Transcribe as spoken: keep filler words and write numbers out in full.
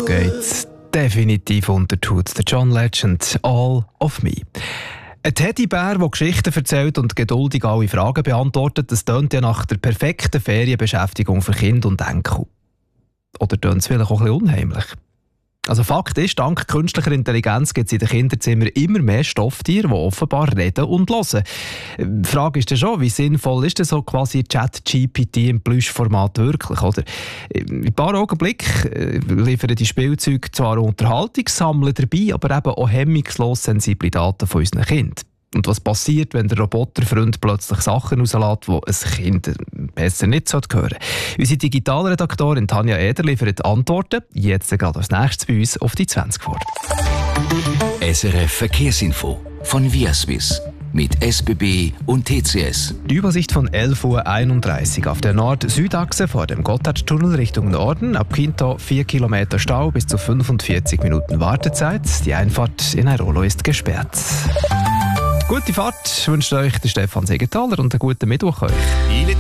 geht definitiv unter die Haut. Der John Legend, «All of Me». Ein Teddybär, der Geschichten erzählt und geduldig alle Fragen beantwortet, das tönt ja nach der perfekten Ferienbeschäftigung für Kinder und Enkel. Oder tönt es vielleicht auch ein bisschen unheimlich? Also Fakt ist, dank künstlicher Intelligenz gibt es in den Kinderzimmern immer mehr Stofftiere, die offenbar reden und hören. Die Frage ist dann schon, wie sinnvoll ist denn so quasi Chat-G P T im Plüschformat wirklich? Oder? In ein paar Augenblicken liefern die Spielzeuge zwar Unterhaltung, sammeln dabei, aber eben auch hemmungslos sensible Daten von unseren Kindern. Und was passiert, wenn der Roboterfreund plötzlich Sachen rauslässt, die ein Kind besser nicht hören sollte? Unsere Digitalredaktorin Tanja Eder liefert Antworten, jetzt gerade als nächstes bei uns auf die zwanzig vor. S R F Verkehrsinfo von Viaswiss mit S B B und T C S. Die Übersicht von elf Uhr einunddreißig auf der Nord-Süd-Achse vor dem Gotthardtunnel Richtung Norden. Ab Quinto vier Kilometer Stau bis zu fünfundvierzig Minuten Wartezeit. Die Einfahrt in Airolo ist gesperrt. Gute Fahrt wünscht euch der Stefan Segenthaler und einen guten Mittwoch euch.